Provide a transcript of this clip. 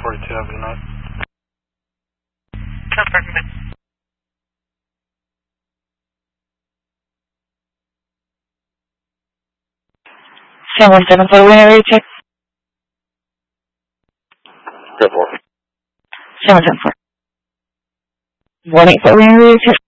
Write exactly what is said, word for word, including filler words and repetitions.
forty-two, have a good night. No problem. seven one seven four, when are you check? Good four. seven seven four. one eight four, when are you check?